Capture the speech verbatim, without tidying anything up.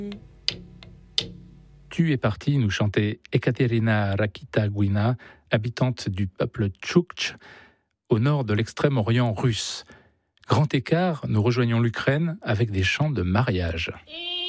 Tu es parti, nous chantait Ekaterina Rakita-Guina, habitante du peuple Tchoukch, au nord de l'extrême-orient russe. Grand écart, nous rejoignons l'Ukraine avec des chants de mariage.